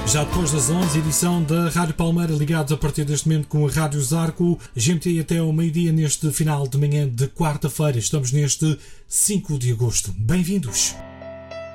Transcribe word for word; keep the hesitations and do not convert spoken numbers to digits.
Já depois das onze, edição da Rádio Palmeira, ligados a partir deste momento com a Rádio Zarco. G M T até ao meio-dia neste final de manhã de quarta-feira. Estamos neste cinco de agosto. Bem-vindos!